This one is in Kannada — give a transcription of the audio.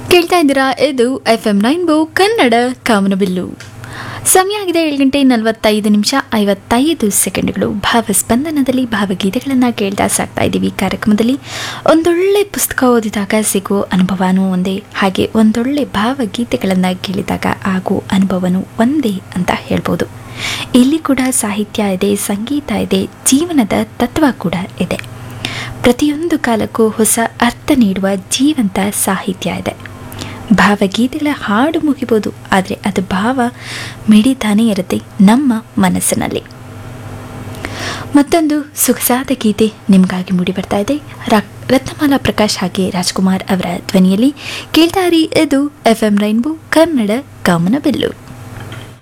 ಕೇಳ್ತಾ ಇದ್ದೀರಾ, ಇದು FM ರೈನ್ಬೋ ಕನ್ನಡ ಕಾಮನಬಿಲ್ಲು. ಸಮಯ ಆಗಿದೆ 7:45 ಭಾವಸ್ಪಂದನದಲ್ಲಿ ಭಾವಗೀತೆಗಳನ್ನು ಕೇಳ್ತಾ ಸಾಕ್ತಾ ಇದ್ದೀವಿ. ಕಾರ್ಯಕ್ರಮದಲ್ಲಿ ಒಂದೊಳ್ಳೆ ಪುಸ್ತಕ ಓದಿದಾಗ ಸಿಗೋ ಅನುಭವನೂ ಒಂದೇ, ಹಾಗೆ ಒಂದೊಳ್ಳೆ ಭಾವಗೀತೆಗಳನ್ನು ಕೇಳಿದಾಗ ಆಗೋ ಅನುಭವನೂ ಒಂದೇ ಅಂತ ಹೇಳ್ಬೋದು. ಇಲ್ಲಿ ಕೂಡ ಸಾಹಿತ್ಯ ಇದೆ, ಸಂಗೀತ ಇದೆ, ಜೀವನದ ತತ್ವ ಕೂಡ ಇದೆ. ಪ್ರತಿಯೊಂದು ಕಾಲಕ್ಕೂ ಹೊಸ ಅರ್ಥ ನೀಡುವ ಜೀವಂತ ಸಾಹಿತ್ಯ ಇದೆ. ಭಾವಗೀತೆಗಳ ಹಾಡು ಮುಗಿಬೋದು, ಆದರೆ ಅದು ಭಾವ ಮಿಡಿತಾನೇ ಇರುತ್ತೆ ನಮ್ಮ ಮನಸ್ಸಿನಲ್ಲಿ. ಮತ್ತೊಂದು ಸೊಗಸಾದ ಗೀತೆ ನಿಮಗಾಗಿ ಮೂಡಿ ಬರ್ತಾ ಇದೆ. ರತ್ನಮಾಲಾ ಪ್ರಕಾಶ್ ಹಾಗೆ ರಾಜ್ಕುಮಾರ್ ಅವರ ಧ್ವನಿಯಲ್ಲಿ ಕೇಳ್ತಾರಿ. ಇದು FM ರೈನ್ಬೋ ಕನ್ನಡ ಕಾಮನಬಿಲ್ಲು.